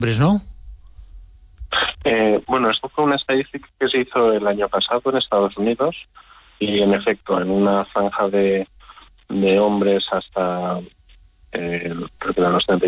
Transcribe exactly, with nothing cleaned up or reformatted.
¿no? Eh, bueno, esto fue una estadística que se hizo el año pasado en Estados Unidos y, en efecto, en una franja de, de hombres hasta, eh, creo que eran los treinta